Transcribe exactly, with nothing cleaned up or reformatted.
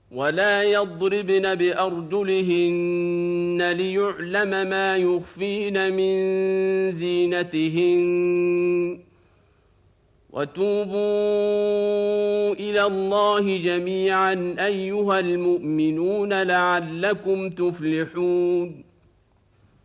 ولا يضربن بأرجلهن ليعلم ما يخفين من زينتهن وتوبوا إلى الله جميعا أيها المؤمنون لعلكم تفلحون